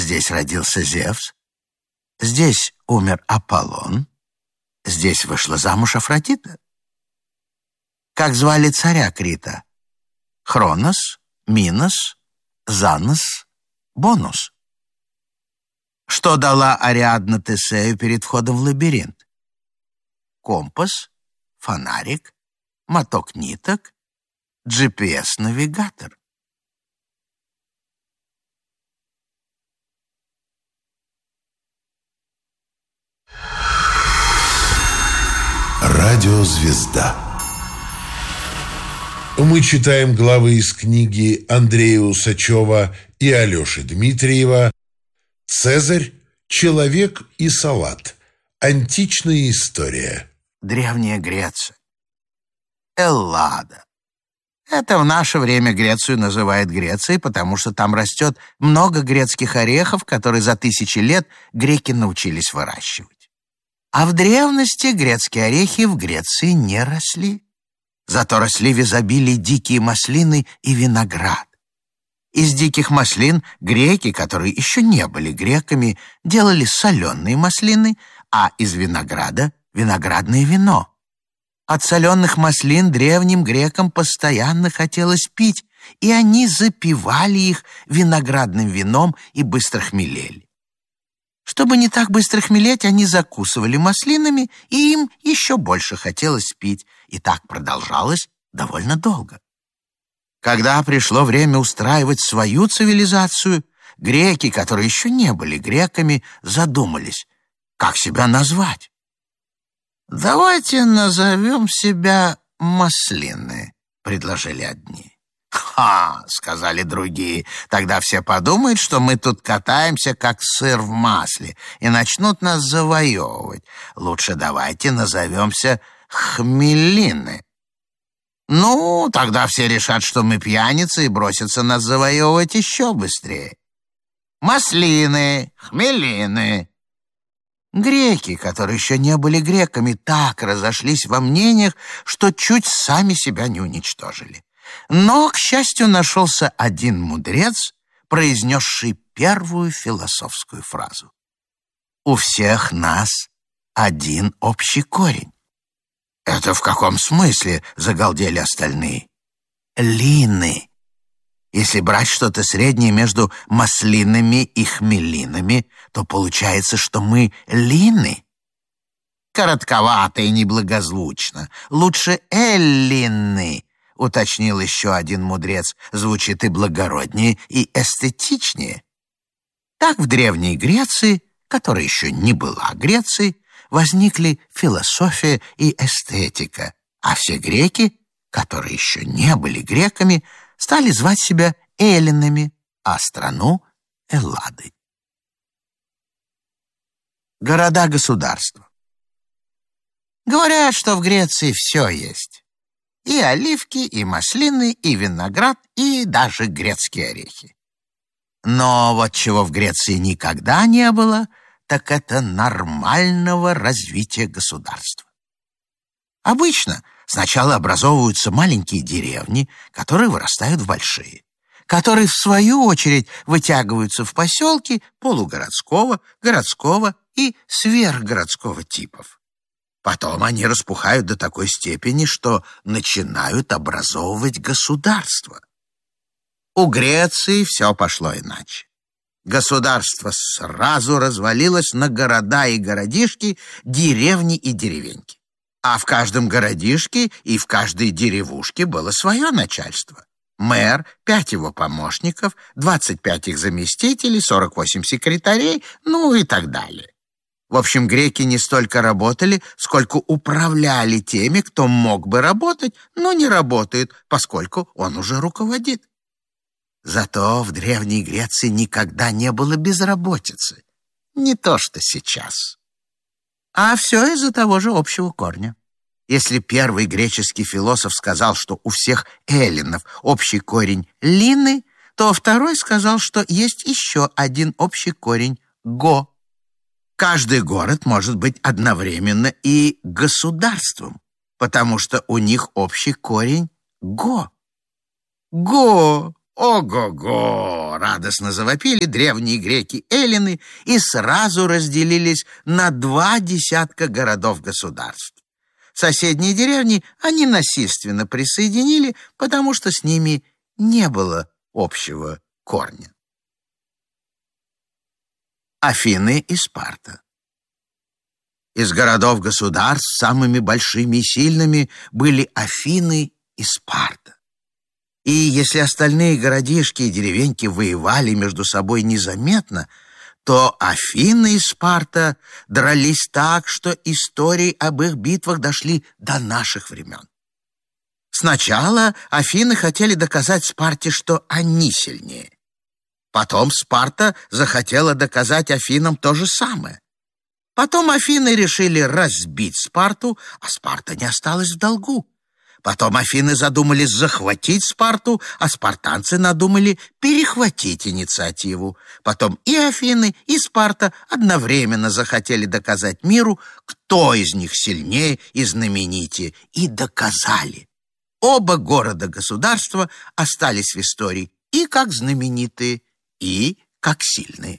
Здесь родился Зевс. Здесь умер Аполлон. Здесь вышла замуж Афродита. Как звали царя Крита? Хронос, Минос, Занос, Бонус. Что дала Ариадна Тесею перед входом в лабиринт? Компас, фонарик, моток ниток, GPS-навигатор. Радиозвезда. Мы читаем главы из книги Андрея Усачева и Алеши Дмитриева «Цезарь, человек и салат. Античная история». Древняя Греция. Эллада. Это в наше время Грецию называют Грецией, потому что там растет много грецких орехов, которые за тысячи лет греки научились выращивать. А в древности грецкие орехи в Греции не росли. Зато росли в изобилии дикие маслины и виноград. Из диких маслин греки, которые еще не были греками, делали соленые маслины, а из винограда — виноградное вино. От соленых маслин древним грекам постоянно хотелось пить, и они запивали их виноградным вином и быстро хмелели. Чтобы не так быстро хмелеть, они закусывали маслинами, и им еще больше хотелось пить, и так продолжалось довольно долго. Когда пришло время устраивать свою цивилизацию, греки, которые еще не были греками, задумались, как себя назвать. «Давайте назовем себя маслины», — предложили одни. «Ха!» — сказали другие. «Тогда все подумают, что мы тут катаемся, как сыр в масле, и начнут нас завоевывать. Лучше давайте назовемся хмелины». «Ну, тогда все решат, что мы пьяницы, и бросятся нас завоевывать еще быстрее. Маслины, хмелины». Греки, которые еще не были греками, так разошлись во мнениях, что чуть сами себя не уничтожили. Но, к счастью, нашелся один мудрец, произнесший первую философскую фразу. «У всех нас один общий корень». «Это в каком смысле?» — загалдели остальные. «Лины. Если брать что-то среднее между маслинами и хмелинами, то получается, что мы лины». «Коротковато и неблагозвучно. Лучше эллины», — уточнил еще один мудрец. «Звучит и благороднее, и эстетичнее». Так в Древней Греции, которая еще не была Грецией, возникли философия и эстетика, а все греки, которые еще не были греками, стали звать себя эллинами, а страну — Элладой. Города-государства. Говорят, что в Греции все есть. И оливки, и маслины, и виноград, и даже грецкие орехи. Но вот чего в Греции никогда не было, так это нормального развития государства. Обычно сначала образовываются маленькие деревни, которые вырастают в большие, которые, в свою очередь, вытягиваются в поселки полугородского, городского и сверхгородского типов. Потом они распухают до такой степени, что начинают образовывать государство. У Греции все пошло иначе. Государство сразу развалилось на города и городишки, деревни и деревеньки. А в каждом городишке и в каждой деревушке было свое начальство. Мэр, 5 его помощников, 25 их заместителей, 48 секретарей, ну и так далее. В общем, греки не столько работали, сколько управляли теми, кто мог бы работать, но не работает, поскольку он уже руководит. Зато в Древней Греции никогда не было безработицы. Не то что сейчас. А все из-за того же общего корня. Если первый греческий философ сказал, что у всех эллинов общий корень лины, то второй сказал, что есть еще один общий корень го. Каждый город может быть одновременно и государством, потому что у них общий корень го. Го! Ого-го! Радостно завопили древние греки-эллины и сразу разделились на 2 десятка городов-государств. Соседние деревни они насильственно присоединили, потому что с ними не было общего корня. Афины и Спарта. Из городов-государств самыми большими и сильными были Афины и Спарта. И если остальные городишки и деревеньки воевали между собой незаметно, то Афины и Спарта дрались так, что истории об их битвах дошли до наших времен. Сначала Афины хотели доказать Спарте, что они сильнее. Потом Спарта захотела доказать Афинам то же самое. Потом Афины решили разбить Спарту, а Спарта не осталась в долгу. Потом Афины задумали захватить Спарту, а спартанцы надумали перехватить инициативу. Потом и Афины, и Спарта одновременно захотели доказать миру, кто из них сильнее и знаменитее, и доказали. Оба города-государства остались в истории и как знаменитые, и как сильные.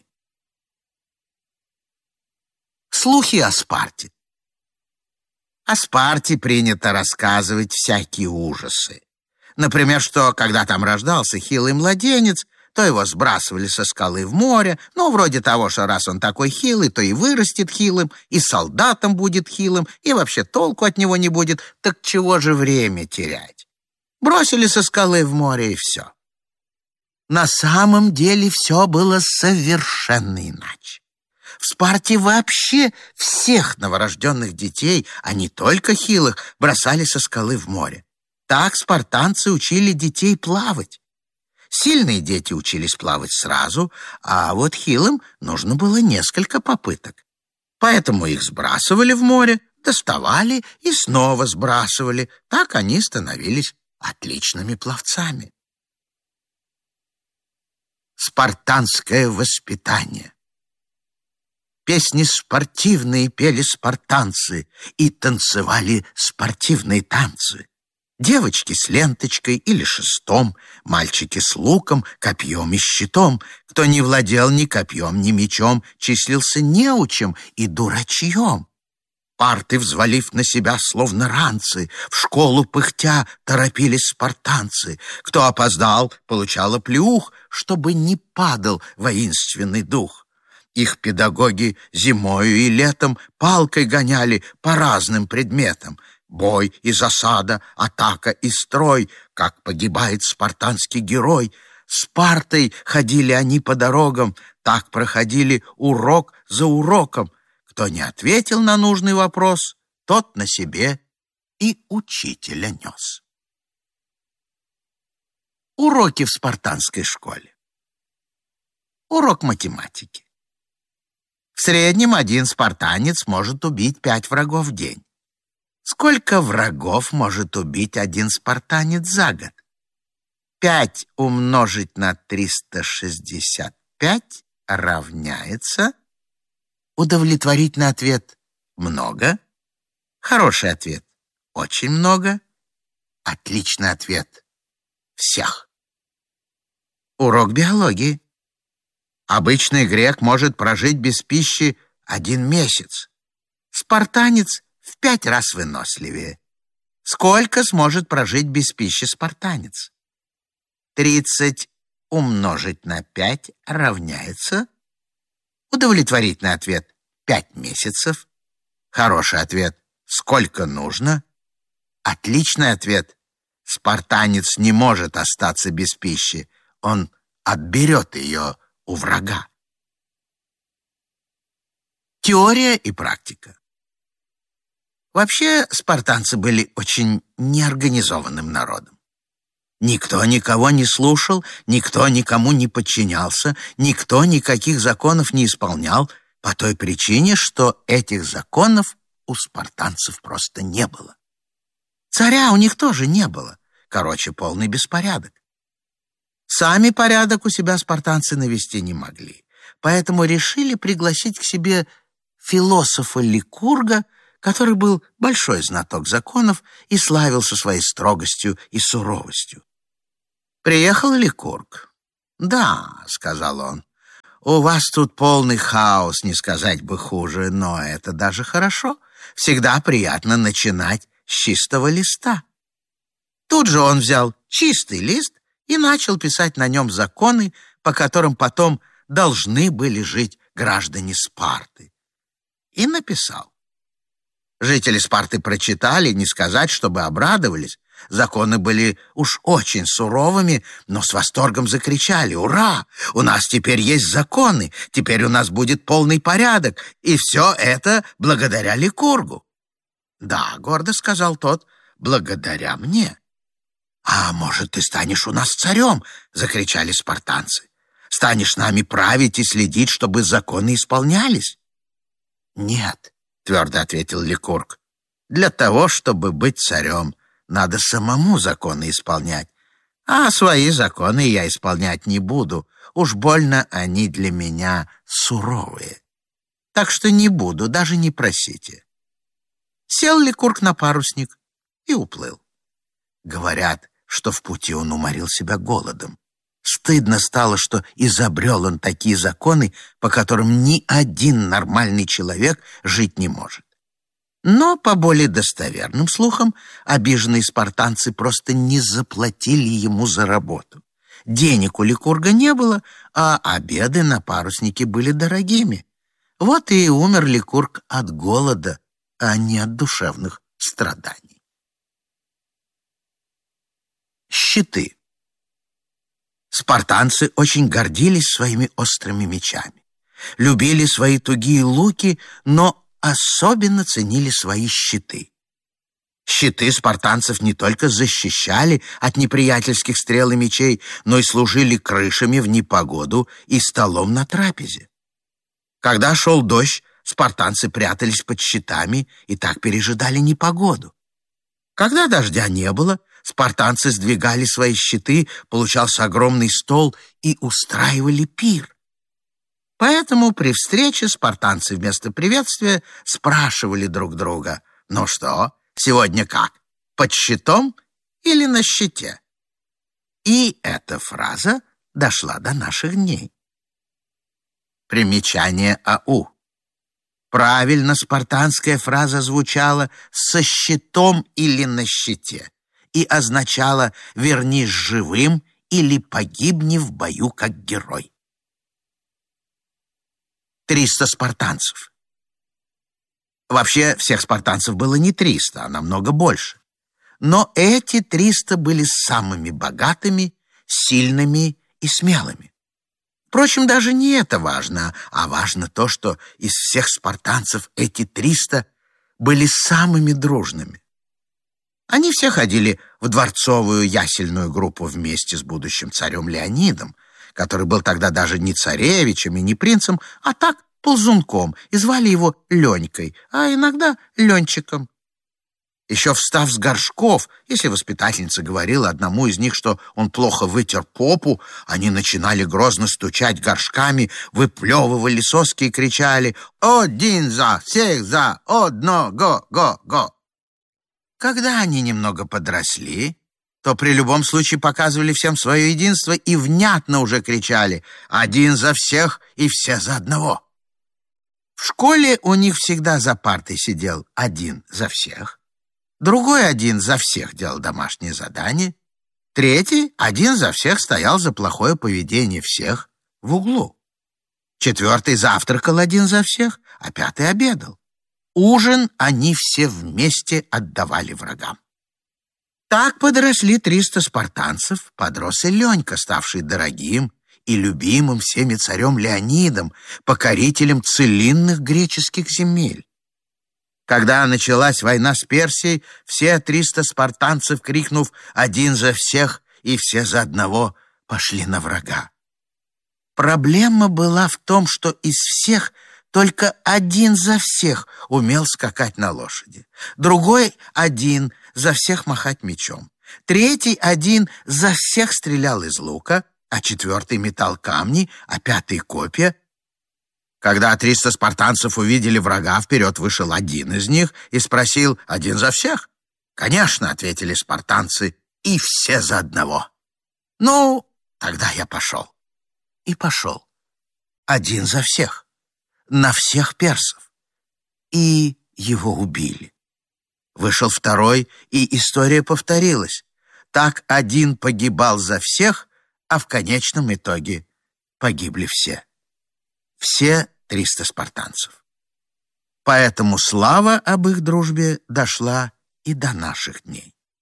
Слухи о Спарте. О Спарте принято рассказывать всякие ужасы. Например, что когда там рождался хилый младенец, то его сбрасывали со скалы в море, вроде того, что раз он такой хилый, то и вырастет хилым, и солдатом будет хилым, и вообще толку от него не будет, так чего же время терять? Бросили со скалы в море, и все. На самом деле все было совершенно иначе. В Спарте вообще всех новорожденных детей, а не только хилых, бросали со скалы в море. Так спартанцы учили детей плавать. Сильные дети учились плавать сразу, а вот хилым нужно было несколько попыток. Поэтому их сбрасывали в море, доставали и снова сбрасывали. Так они становились отличными пловцами. Спартанское воспитание. Песни спортивные пели спартанцы и танцевали спортивные танцы. Девочки с ленточкой или шестом, мальчики с луком, копьем и щитом. Кто не владел ни копьем, ни мечом, числился неучем и дурачьем. Парты, взвалив на себя, словно ранцы, в школу пыхтя торопились спартанцы. Кто опоздал, получал оплеух, чтобы не падал воинственный дух. Их педагоги зимою и летом палкой гоняли по разным предметам. Бой и засада, атака и строй, как погибает спартанский герой. Спартой ходили они по дорогам, так проходили урок за уроком. Кто не ответил на нужный вопрос, тот на себе и учителя нес. Уроки в спартанской школе. Урок математики. В среднем один спартанец может убить 5 врагов в день. Сколько врагов может убить один спартанец за год? 5 умножить на 365 равняется... Удовлетворительный ответ – много. Хороший ответ – очень много. Отличный ответ – всех. Урок биологии. Обычный грек может прожить без пищи 1 месяц. Спартанец в 5 раз выносливее. Сколько сможет прожить без пищи спартанец? 30 умножить на 5 равняется... Удовлетворительный ответ – 5 месяцев. Хороший ответ – сколько нужно. Отличный ответ – спартанец не может остаться без пищи. Он отберет ее у врага. Теория и практика. Вообще, спартанцы были очень неорганизованным народом. Никто никого не слушал, никто никому не подчинялся, никто никаких законов не исполнял по той причине, что этих законов у спартанцев просто не было. Царя у них тоже не было. Короче, полный беспорядок. Сами порядок у себя спартанцы навести не могли, поэтому решили пригласить к себе философа Ликурга, который был большой знаток законов и славился своей строгостью и суровостью. Приехал Ликург. «Да», — сказал он, — «у вас тут полный хаос, не сказать бы хуже, но это даже хорошо. Всегда приятно начинать с чистого листа». Тут же он взял чистый лист и начал писать на нем законы, по которым потом должны были жить граждане Спарты. И написал. Жители Спарты прочитали, не сказать, чтобы обрадовались. Законы были уж очень суровыми, но с восторгом закричали: «Ура! У нас теперь есть законы, теперь у нас будет полный порядок, и все это благодаря Ликургу». «Да, — гордо сказал тот, — благодаря мне». «А может, ты станешь у нас царем?» — закричали спартанцы. «Станешь нами править и следить, чтобы законы исполнялись?» «Нет», — твердо ответил Ликург, — «для того, чтобы быть царем, надо самому законы исполнять, а свои законы я исполнять не буду, уж больно они для меня суровые. Так что не буду, даже не просите». Сел Ликург на парусник и уплыл. Говорят, что в пути он уморил себя голодом. Стыдно стало, что изобрел он такие законы, по которым ни один нормальный человек жить не может. Но, по более достоверным слухам, обиженные спартанцы просто не заплатили ему за работу. Денег у Ликурга не было, а обеды на паруснике были дорогими. Вот и умер Ликург от голода, а не от душевных страданий. Щиты. Спартанцы очень гордились своими острыми мечами, любили свои тугие луки, но особенно ценили свои щиты. Щиты спартанцев не только защищали от неприятельских стрел и мечей, но и служили крышами в непогоду и столом на трапезе. Когда шел дождь, спартанцы прятались под щитами и так пережидали непогоду. Когда дождя не было, спартанцы сдвигали свои щиты, получался огромный стол и устраивали пир. Поэтому при встрече спартанцы вместо приветствия спрашивали друг друга: «Ну что, сегодня как, под щитом или на щите?» И эта фраза дошла до наших дней. Примечание АУ. Правильно спартанская фраза звучала «со щитом или на щите» и означала «вернись живым» или «погибни в бою как герой». 300 спартанцев. Вообще, всех спартанцев было не 300, а намного больше. Но эти 300 были самыми богатыми, сильными и смелыми. Впрочем, даже не это важно, а важно то, что из всех спартанцев эти 300 были самыми дружными. Они все ходили в дворцовую ясельную группу вместе с будущим царем Леонидом, который был тогда даже не царевичем и не принцем, а так ползунком, и звали его Ленькой, а иногда Ленчиком. Еще встав с горшков, если воспитательница говорила одному из них, что он плохо вытер попу, они начинали грозно стучать горшками, выплевывали соски и кричали: «Один за, всех за, одно, го». Когда они немного подросли, то при любом случае показывали всем свое единство и внятно уже кричали: «Один за всех и все за одного». В школе у них всегда за партой сидел один за всех, другой один за всех делал домашние задания, третий один за всех стоял за плохое поведение всех в углу. Четвертый завтракал один за всех, а пятый обедал. Ужин они все вместе отдавали врагам. Так подросли 300 спартанцев, подрос и Ленька, ставший дорогим и любимым всеми царем Леонидом, покорителем целинных греческих земель. Когда началась война с Персией, все 300 спартанцев, крикнув «один за всех и все за одного», пошли на врага. Проблема была в том, что из всех только один за всех умел скакать на лошади, другой один за всех махать мечом, третий один за всех стрелял из лука, а четвертый метал камни, а пятый копья. Когда 300 спартанцев увидели врага, вперед вышел один из них и спросил: «Один за всех?» «Конечно», — ответили спартанцы, — «и все за одного». Ну, тогда я пошел. И пошел. Один за всех. На всех персов. И его убили. Вышел второй, и история повторилась. Так один погибал за всех, а в конечном итоге погибли все. Все 300 спартанцев. Поэтому слава об их дружбе дошла и до наших дней.